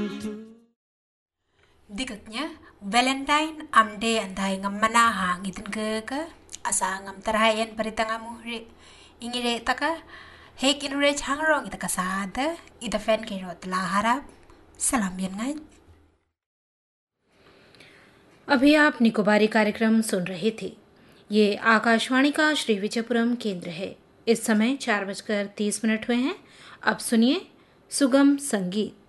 Dikatnya Valentine amde antai ngamana hang itin ke asa ngam terayan parita ngamu re ingire taka hek inure changrong ita kasada ita fen ke rot la harap salam yan ngai। अभी आप निकोबारी कार्यक्रम सुन रहे थे। ये आकाशवाणी का श्री विजयपुरम केंद्र है। इस समय 4:30 हुए हैं। अब सुनिए सुगम संगीत।